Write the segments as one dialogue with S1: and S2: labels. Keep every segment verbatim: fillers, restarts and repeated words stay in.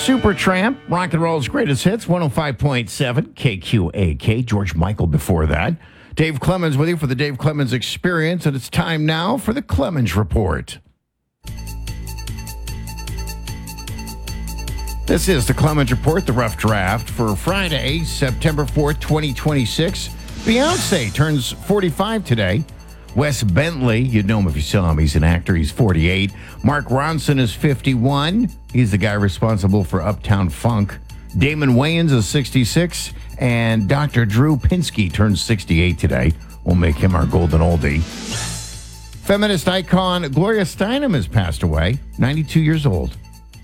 S1: Supertramp, rock and roll's greatest hits, one oh five point seven K Q A K. George Michael before that. Dave Clemens with you for the Dave Clemens Experience, and it's time now for the Clemens Report. This is the Clemens Report, the rough draft for Friday, September fourth, twenty twenty-six. Beyonce turns forty-five today. Wes Bentley, you'd know him if you saw him. He's an actor. He's forty-eight. Mark Ronson is fifty-one. He's the guy responsible for Uptown Funk. Damon Wayans is sixty-six. And Doctor Drew Pinsky turns sixty-eight today. We'll make him our golden oldie. Feminist icon Gloria Steinem has passed away, ninety-two years old.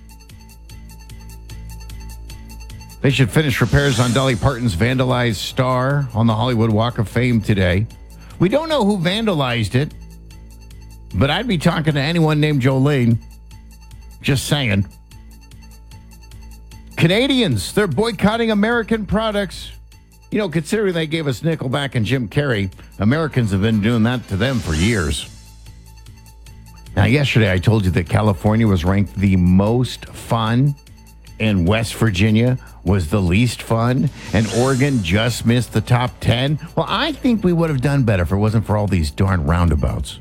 S1: They should finish repairs on Dolly Parton's vandalized star on the Hollywood Walk of Fame today. We don't know who vandalized it, but I'd be talking to anyone named Jolene. Just saying. Canadians, they're boycotting American products. You know, considering they gave us Nickelback and Jim Carrey, Americans have been doing that to them for years. Now, yesterday I told you that California was ranked the most fun and West Virginia was the least fun, and Oregon just missed the top ten. Well, I think we would have done better if it wasn't for all these darn roundabouts.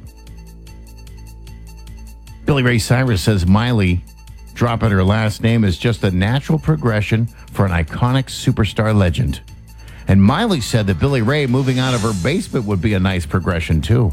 S1: Billy Ray Cyrus says Miley dropping her last name is just a natural progression for an iconic superstar legend. And Miley said that Billy Ray moving out of her basement would be a nice progression, too.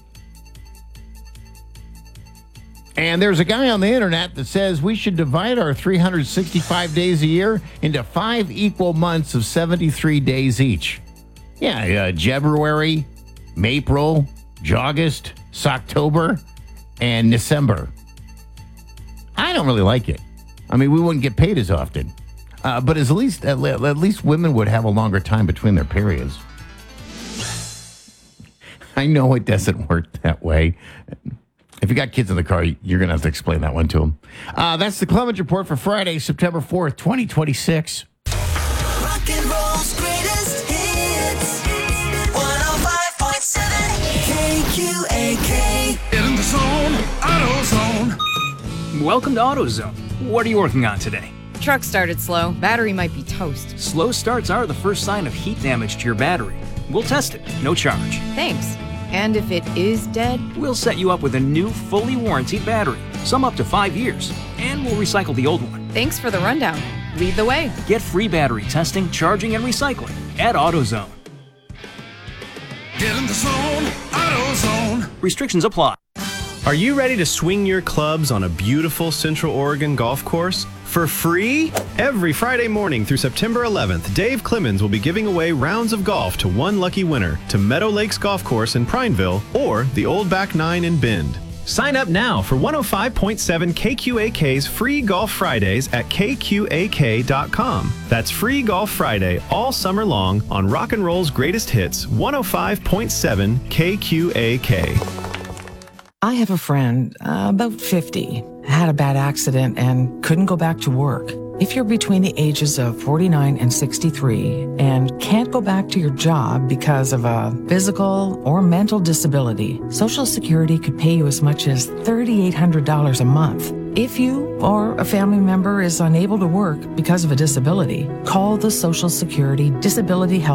S1: And there's a guy on the internet that says we should divide our three hundred sixty-five days a year into five equal months of seventy-three days each. Yeah, uh, February, April, August, October, and December. I don't really like it. I mean, we wouldn't get paid as often. Uh, but at least, at, le- at least women would have a longer time between their periods. I know it doesn't work that way. If you got kids in the car, you're going to have to explain that one to them. Uh, that's the Clemens Report for Friday, September fourth, twenty twenty-six.
S2: Rock and roll's greatest hits. one oh five point seven K Q A K.
S3: In the zone, AutoZone.
S4: Welcome to AutoZone. What are you working on today?
S5: Truck started slow. Battery might be toast.
S4: Slow starts are the first sign of heat damage to your battery. We'll test it, no charge.
S5: Thanks. And if it is dead?
S4: We'll set you up with a new, fully warranted battery, some up to five years, and we'll recycle the old one.
S5: Thanks for the rundown. Lead the way.
S4: Get free battery testing, charging, and recycling at AutoZone.
S3: Get in the zone, AutoZone.
S4: Restrictions apply.
S6: Are you ready to swing your clubs on a beautiful Central Oregon golf course? For free? Every Friday morning through September eleventh, Dave Clemens will be giving away rounds of golf to one lucky winner to Meadow Lakes Golf Course in Prineville or the Old Back Nine in Bend. Sign up now for one oh five point seven K Q A K's Free Golf Fridays at K Q A K dot com. That's Free Golf Friday all summer long on Rock and Roll's Greatest Hits, one oh five point seven K Q A K.
S7: I have a friend, uh, about fifty, had a bad accident and couldn't go back to work. If you're between the ages of forty-nine and sixty-three and can't go back to your job because of a physical or mental disability, Social Security could pay you as much as three thousand eight hundred dollars a month. If you or a family member is unable to work because of a disability, call the Social Security Disability Help